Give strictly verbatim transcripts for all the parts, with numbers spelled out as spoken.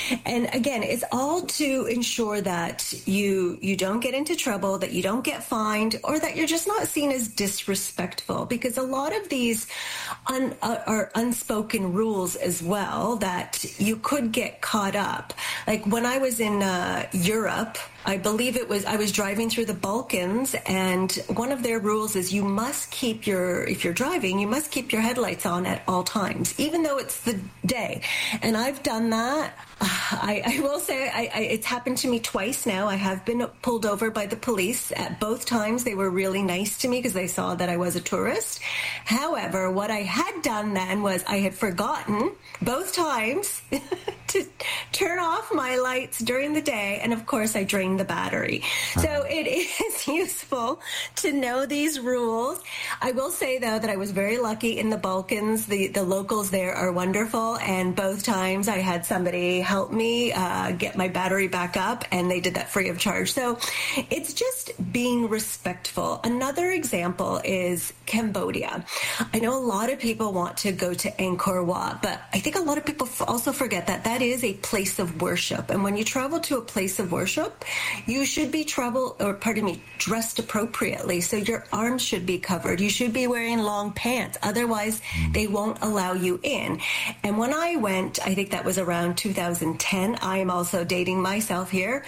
And again, it's all to ensure that you you don't get into trouble, that you don't get fined, or that you're just not seen as disrespectful, because a lot of these un, uh, are unspoken rules as well that you could get caught up. Like when I was in uh, Europe, I believe it was, I was driving through the Balkans, and one of their rules is you must keep your, if you're driving, you must keep your headlights on at all times, even though it's the day. And I've done that. I, I will say I, I, it's happened to me twice now. I have been pulled over by the police. At both times, they were really nice to me because they saw that I was a tourist. However, what I had done then was I had forgotten both times to turn off my lights during the day. And of course, I drained the battery. So it is useful to know these rules. I will say, though, that I was very lucky in the Balkans. The, the locals there are wonderful. And both times I had somebody help me uh, get my battery back up, and they did that free of charge. So it's just being respectful. Another example is Cambodia. I know a lot of people want to go to Angkor Wat, but I think a lot of people also forget that that is a place of worship. And when you travel to a place of worship, you should be travel, or pardon me, dressed appropriately. So your arms should be covered. You should be wearing long pants. Otherwise, they won't allow you in. And when I went, I think that was around two thousand ten. I am also dating myself here.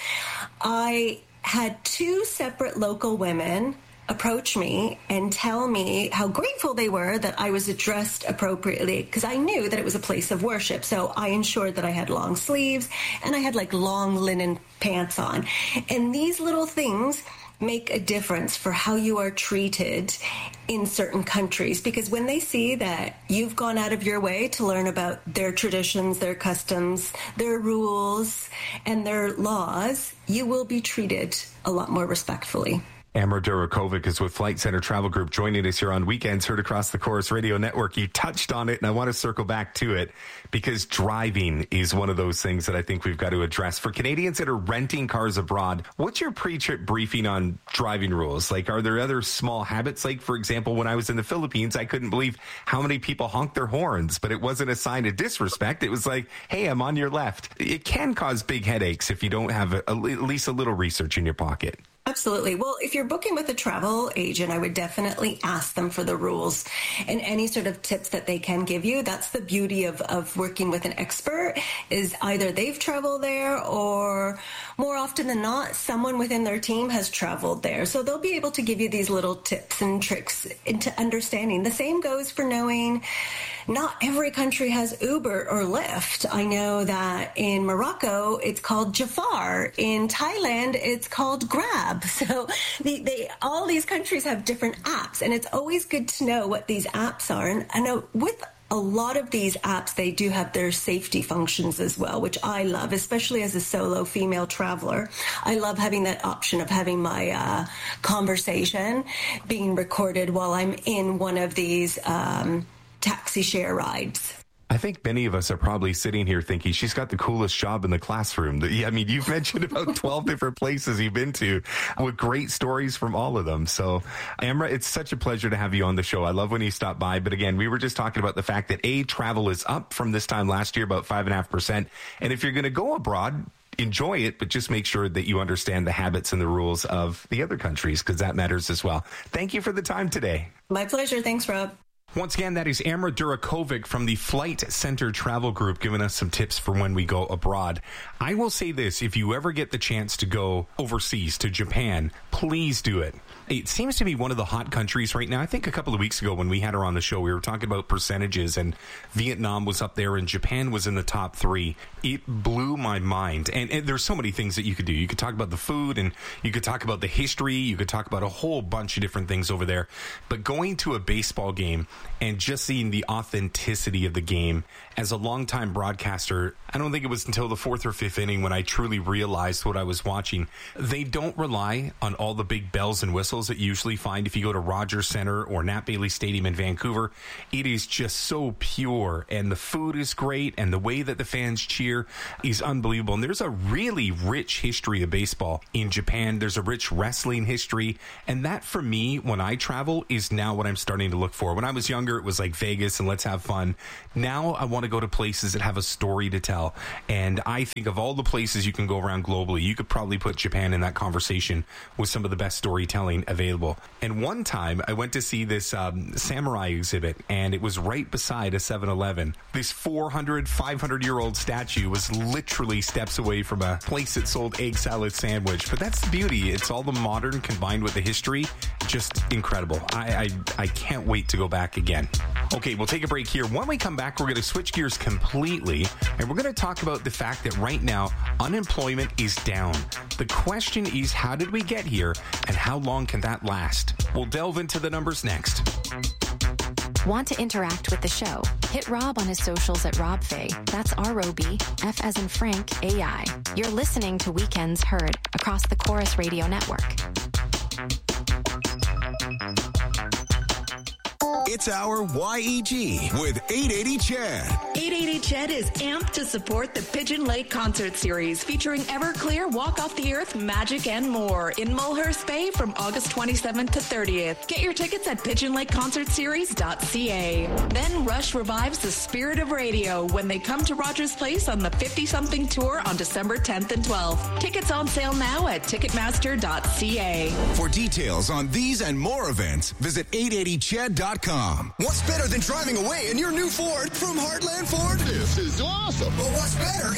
I had two separate local women approach me and tell me how grateful they were that I was dressed appropriately, because I knew that it was a place of worship. So I ensured that I had long sleeves and I had like long linen pants on. And these little things make a difference for how you are treated in certain countries, because when they see that you've gone out of your way to learn about their traditions, their customs, their rules, and their laws, you will be treated a lot more respectfully. Amra Durakovic is with Flight Centre Travel Group, joining us here on Weekends Heard across the Chorus Radio Network. You touched on it, and I want to circle back to it because driving is one of those things that I think we've got to address. For Canadians that are renting cars abroad, what's your pre-trip briefing on driving rules? Like, are there other small habits? Like, for example, when I was in the Philippines, I couldn't believe how many people honked their horns, but it wasn't a sign of disrespect. It was like, hey, I'm on your left. It can cause big headaches if you don't have a, at least a little research in your pocket. Absolutely. Well, if you're booking with a travel agent, I would definitely ask them for the rules and any sort of tips that they can give you. That's the beauty of, of working with an expert, is either they've traveled there or more often than not, someone within their team has traveled there. So they'll be able to give you these little tips and tricks into understanding. The same goes for knowing not every country has Uber or Lyft. I know that in Morocco, it's called Jafar. In Thailand, it's called Grab. So the, they, all these countries have different apps, and it's always good to know what these apps are. And I know with a lot of these apps, they do have their safety functions as well, which I love, especially as a solo female traveler. I love having that option of having my uh, conversation being recorded while I'm in one of these um, taxi share rides. I think many of us are probably sitting here thinking she's got the coolest job in the classroom. I mean, you've mentioned about twelve different places you've been to with great stories from all of them. So, Amra, it's such a pleasure to have you on the show. I love when you stop by. But again, we were just talking about the fact that A, travel is up from this time last year, about five and a half percent. And if you're going to go abroad, enjoy it, but just make sure that you understand the habits and the rules of the other countries, because that matters as well. Thank you for the time today. My pleasure. Thanks, Rob. Once again, that is Amra Durakovic from the Flight Centre Travel Group giving us some tips for when we go abroad. I will say this, if you ever get the chance to go overseas to Japan, please do it. It seems to be one of the hot countries right now. I think a couple of weeks ago when we had her on the show, we were talking about percentages, and Vietnam was up there and Japan was in the top three. It blew my mind. And, and there's so many things that you could do. You could talk about the food, and you could talk about the history. You could talk about a whole bunch of different things over there. But going to a baseball game and just seeing the authenticity of the game, as a longtime broadcaster, I don't think it was until the fourth or fifth inning when I truly realized what I was watching. They don't rely on all the big bells and whistles that you usually find if you go to Rogers Centre or Nat Bailey Stadium in Vancouver. It is just so pure, and the food is great, and the way that the fans cheer is unbelievable. And there's a really rich history of baseball in Japan. There's a rich wrestling history, and that for me, when I travel, is now what I'm starting to look for. When I was young, younger, it was like Vegas and let's have fun. Now I want to go to places that have a story to tell. And I think of all the places you can go around globally, you could probably put Japan in that conversation with some of the best storytelling available. And one time I went to see this um, samurai exhibit, and it was right beside a seven eleven. This four hundred, five hundred year old statue was literally steps away from a place that sold egg salad sandwich. But that's the beauty. It's all the modern combined with the history. Just incredible. I, I, I can't wait to go back again. Okay, we'll take a break here. When we come back, we're going to switch gears completely, and we're going to talk about the fact that right now, unemployment is down. The question is, how did we get here, and how long can that last? We'll delve into the numbers next. Want to interact with the show? Hit Rob on his socials at Rob Fay. That's R O B, F as in Frank, A I. You're listening to Weekends Heard across the Chorus Radio Network. It's our Y E G with eight eighty C H E D. eight eighty C H E D is amped to support the Pigeon Lake Concert Series featuring Everclear, Walk Off the Earth, Magic, and more in Mulhurst Bay from August twenty-seventh to thirtieth. Get your tickets at pigeon lake concert series dot c a. Then Rush revives the spirit of radio when they come to Rogers Place on the fifty-something tour on December tenth and twelfth. Tickets on sale now at ticketmaster dot c a. For details on these and more events, visit eight eighty C H E D dot com. What's better than driving away in your new Ford from Heartland Ford? This is awesome. Well, what's better